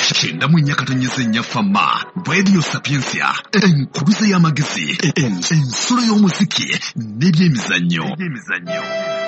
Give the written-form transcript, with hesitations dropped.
Shenda Munyakatanyese Nyafama, Radio Sapiensia, Enkuluze y'amagezi, ensolo y'omuziki, n'ebyemizannyo.